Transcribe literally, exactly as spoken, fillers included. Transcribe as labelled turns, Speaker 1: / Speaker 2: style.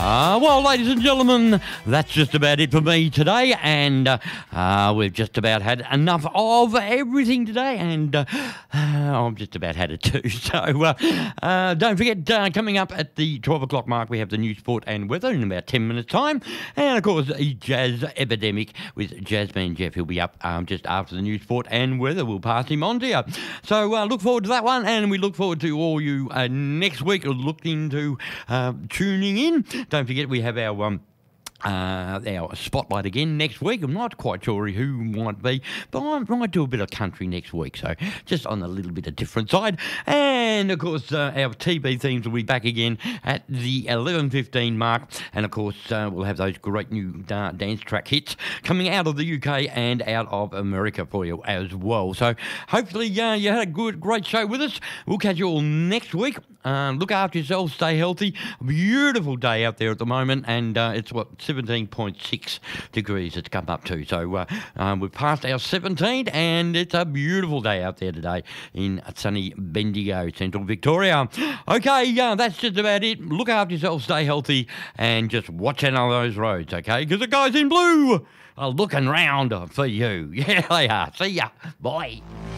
Speaker 1: Uh, well, ladies and gentlemen, that's just about it for me today, and uh, uh, we've just about had enough of everything today, and uh, uh, I've just about had it too. So uh, uh, don't forget, uh, coming up at the twelve o'clock mark, we have the news, sport and weather in about ten minutes' time, and of course, the Jazz Epidemic with Jazzman Jeff. He'll be up um, just after the news, sport and weather. We'll pass him on to you. So uh, look forward to that one, and we look forward to all you uh, next week looking to uh, tuning in. Don't forget, we have our um, uh, our spotlight again next week. I'm not quite sure who might be, but I might do a bit of country next week, so just on a little bit of different side. And of course, uh, our T V themes will be back again at the eleven fifteen mark, and of course, uh, we'll have those great new uh, dance track hits coming out of the U K and out of America for you as well. So hopefully, uh, you had a good, great show with us. We'll catch you all next week. Uh, look after yourselves, stay healthy. Beautiful day out there at the moment, and uh, it's what seventeen point six degrees it's come up to. So uh, um, we've passed our seventeenth, and it's a beautiful day out there today in sunny Bendigo, Central Victoria. Okay, uh, that's just about it. Look after yourselves, stay healthy, and just watch out on those roads, okay? Because the guys in blue are looking round for you. Yeah, they are. See ya. Bye.